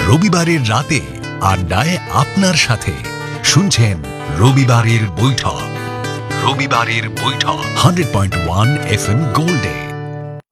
রবিবারের রাতে আড্ডায় আপনার সাথে শুনছেন রবিবারের বৈঠক। রবিবারের বৈঠক 100.1 FM গোল্ডে।